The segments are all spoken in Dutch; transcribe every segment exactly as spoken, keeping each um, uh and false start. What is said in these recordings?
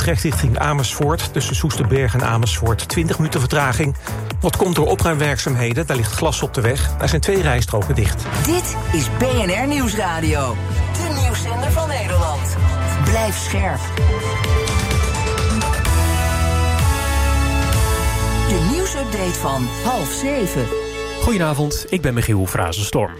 Utrecht richting Amersfoort. Tussen Soesterberg en Amersfoort twintig minuten vertraging. Wat komt door opruimwerkzaamheden? Daar ligt glas op de weg. Daar zijn twee rijstroken dicht. Dit is B N R Nieuwsradio. De nieuwszender van Nederland. Blijf scherp. De nieuwsupdate van half zeven. Goedenavond, ik ben Michiel Frazenstorm.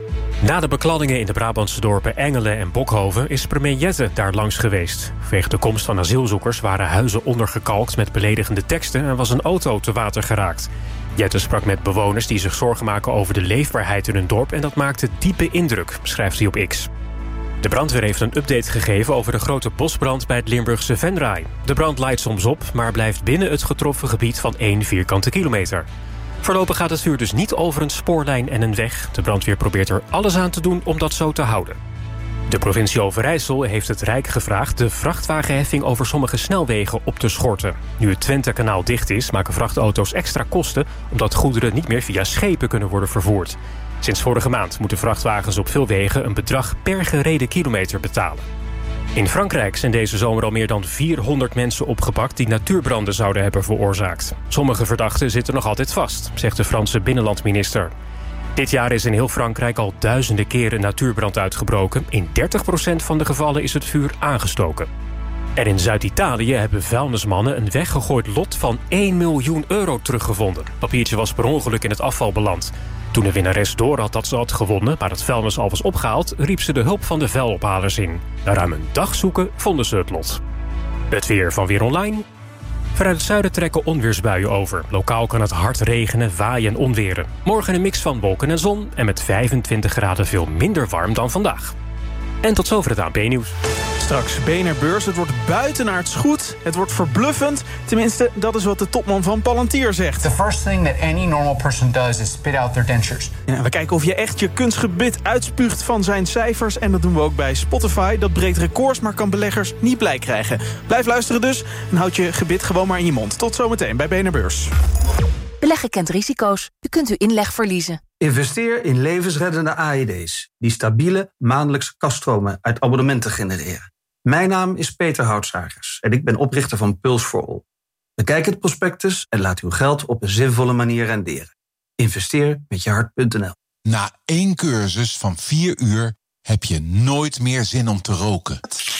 Na de bekladdingen in de Brabantse dorpen Engelen en Bokhoven is premier Jette daar langs geweest. Vanwege de komst van asielzoekers waren huizen ondergekalkt met beledigende teksten en was een auto te water geraakt. Jette sprak met bewoners die zich zorgen maken over de leefbaarheid in hun dorp en dat maakte diepe indruk, schrijft hij op X. De brandweer heeft een update gegeven over de grote bosbrand bij het Limburgse Venray. De brand leidt soms op, maar blijft binnen het getroffen gebied van één vierkante kilometer. Voorlopig gaat het vuur dus niet over een spoorlijn en een weg. De brandweer probeert er alles aan te doen om dat zo te houden. De provincie Overijssel heeft het Rijk gevraagd de vrachtwagenheffing over sommige snelwegen op te schorten. Nu het Twentekanaal dicht is, maken vrachtauto's extra kosten omdat goederen niet meer via schepen kunnen worden vervoerd. Sinds vorige maand moeten vrachtwagens op veel wegen een bedrag per gereden kilometer betalen. In Frankrijk zijn deze zomer al meer dan vierhonderd mensen opgepakt die natuurbranden zouden hebben veroorzaakt. Sommige verdachten zitten nog altijd vast, zegt de Franse binnenlandminister. Dit jaar is in heel Frankrijk al duizenden keren natuurbrand uitgebroken. In dertig procent van de gevallen is het vuur aangestoken. En in Zuid-Italië hebben vuilnismannen een weggegooid lot van één miljoen euro teruggevonden. Papiertje was per ongeluk in het afval beland. Toen de winnares door had dat ze had gewonnen, maar het vuilnis al was opgehaald, riep ze de hulp van de vuilophalers in. Na ruim een dag zoeken vonden ze het lot. Het weer van Weer Online. Vanuit het zuiden trekken onweersbuien over. Lokaal kan het hard regenen, waaien en onweren. Morgen een mix van wolken en zon en met vijfentwintig graden veel minder warm dan vandaag. En tot zover het A N P-nieuws. Straks B N R Beurs. Het wordt buitenaards goed. Het wordt verbluffend. Tenminste, dat is wat de topman van Palantir zegt. The first thing that any normal person does is spit out their dentures. Ja, we kijken of je echt je kunstgebit uitspuugt van zijn cijfers. En dat doen we ook bij Spotify. Dat breekt records, maar kan beleggers niet blij krijgen. Blijf luisteren dus en houd je gebit gewoon maar in je mond. Tot zometeen bij B N R Beurs. Beleggen kent risico's. U kunt uw inleg verliezen. Investeer in levensreddende A E D's... die stabiele maandelijkse kaststromen uit abonnementen genereren. Mijn naam is Peter Houtzagers en ik ben oprichter van Pulse for All. Bekijk het prospectus en laat uw geld op een zinvolle manier renderen. Investeer met je hart punt n l. Na één cursus van vier uur heb je nooit meer zin om te roken.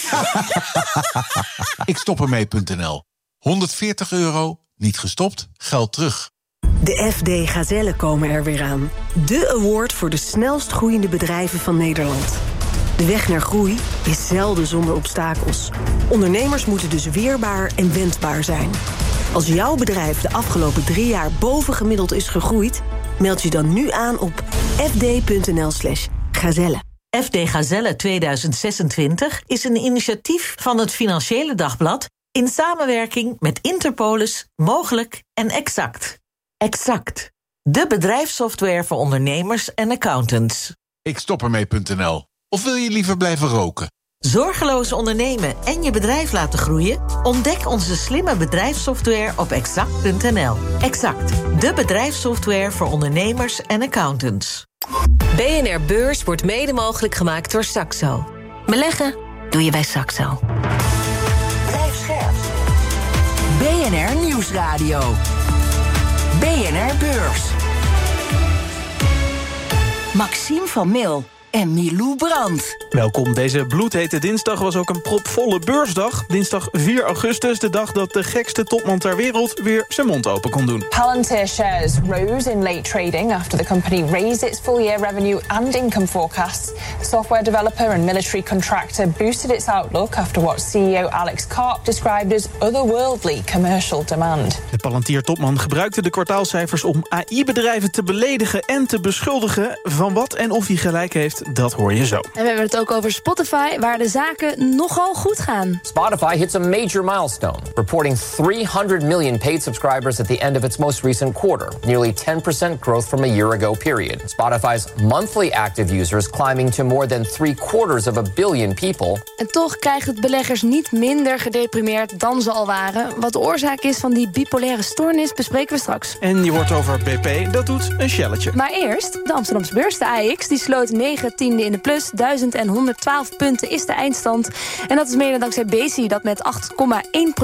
Ik stop ermee punt n l. honderdveertig euro, niet gestopt, geld terug. De F D Gazellen komen er weer aan. De award voor de snelst groeiende bedrijven van Nederland. De weg naar groei is zelden zonder obstakels. Ondernemers moeten dus weerbaar en wendbaar zijn. Als jouw bedrijf de afgelopen drie jaar bovengemiddeld is gegroeid, meld je dan nu aan op fd.nl slash gazelle. F D Gazelle tweeduizend zesentwintig is een initiatief van het Financiële Dagblad in samenwerking met Interpolis, Mogelijk en Exact. Exact. De bedrijfssoftware voor ondernemers en accountants. Ik stop ermee punt n l. Of wil je liever blijven roken? Zorgeloos ondernemen en je bedrijf laten groeien? Ontdek onze slimme bedrijfssoftware op exact punt n l. Exact. De bedrijfssoftware voor ondernemers en accountants. B N R Beurs wordt mede mogelijk gemaakt door Saxo. Beleggen doe je bij Saxo. Blijf scherp. B N R Nieuwsradio. B N R Beurs. Maxime van Mil en Milou Brandt. Welkom. Deze bloedhete dinsdag was ook een propvolle beursdag. Dinsdag vier augustus, de dag dat de gekste topman ter wereld weer zijn mond open kon doen. Palantir shares rose in late trading after the company raised its full-year revenue and income forecasts. The software developer and military contractor boosted its outlook after what C E O Alex Karp described as otherworldly commercial demand. De Palantir-topman gebruikte de kwartaalcijfers om A I-bedrijven te beledigen en te beschuldigen. Van wat en of hij gelijk heeft, dat hoor je zo. En we hebben het ook over Spotify, waar de zaken nogal goed gaan. Spotify hits a major milestone, reporting three hundred million paid subscribers at the end of its most recent quarter, nearly ten percent growth from a year ago period. Spotify's monthly active users climbing to more than three quarters of a billion people. En toch krijgt het beleggers niet minder gedeprimeerd dan ze al waren. Wat de oorzaak is van die bipolaire stoornis bespreken we straks. En je hoort over B P, dat doet een shelletje. Maar eerst, de Amsterdamse beurs, de A E X, die sloot negen tiende in de plus. duizend honderdtwaalf punten is de eindstand. En dat is mede dankzij Besi, dat met acht komma één procent